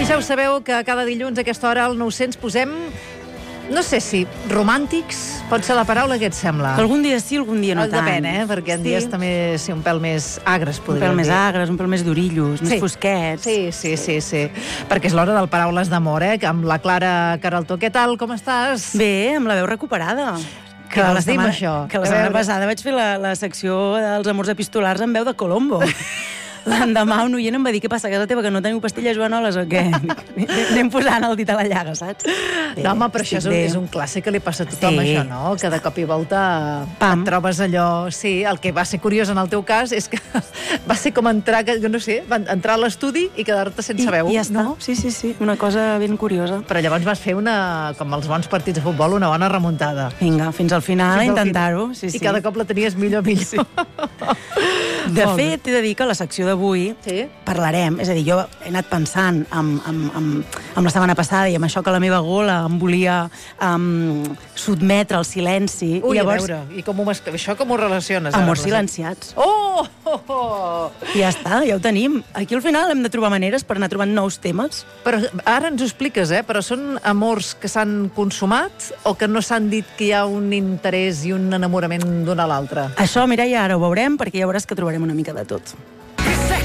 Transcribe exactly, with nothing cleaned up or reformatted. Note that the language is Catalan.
ja ho sabeu que cada dilluns a aquesta hora al nou-cents posem, no sé si romàntics, pot ser la paraula, què et sembla? Algun dia sí, algun dia no tant. Depèn, eh? Perquè en Sí. dies també sí, un pèl més agres, Un podríem pèl més dir. agres, un pèl més d'orillos, més Sí. fosquets. Sí, sí, sí, sí. Perquè és l'hora del Paraules d'Amor, eh? Amb la Clara Queraltó. Què tal, com estàs? Bé, amb la veu recuperada. Que la els dim, setmana- això. Que la A setmana veure. passada vaig fer la, la secció dels amors epistolars amb veu de Colombo. L'endemà un oient em va dir, què passa a casa teva, que no teniu pastilles joanoles o què? Anem posant el dit a la llaga, saps? Bé, No, home, però això estic és un, bé. és un clàssic que li passa a tothom, Sí. això, no? Que de cop i volta Pam. et trobes allò... Sí, el que va ser curiós en el teu cas és que va ser com entrar, que jo no sé, va entrar a l'estudi i quedar-te sense I, veu, I ja està, no? sí, sí, sí, una cosa ben curiosa. Però llavors vas fer una, com els bons partits de futbol, una bona remuntada. Vinga, fins al final, Fins a al intentar-ho. final. Sí, sí. I cada cop la tenies millor, millor. Sí. De fet, t'he de dir que a la secció d'avui Sí? parlarem, és a dir, jo he anat pensant amb, amb, amb, amb la setmana passada i amb això que la meva gola em volia um, sotmetre al silenci. Ui, I llavors, a veure, i com ho, mas- això com ho relaciones? ara, amors amb la- silenciats. Oh! oh, oh! I ja està, ja ho tenim. Aquí al final hem de trobar maneres per anar trobant nous temes. Però ara ens ho expliques, eh? Però són amors que s'han consumat o que no s'han dit que hi ha un interès i un enamorament d'un a l'altre? Això, Mireia, ara ho veurem, perquè ja veuràs que trobarem una mica de tot.